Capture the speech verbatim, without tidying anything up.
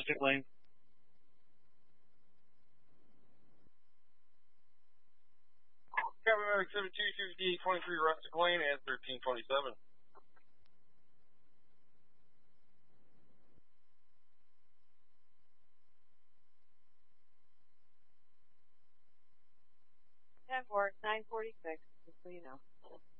Rustic Lane. Captain America seventy-two fifty-eight twenty-three Rustic Lane and thirteen twenty-seven. ten four, nine forty-six, just so you know.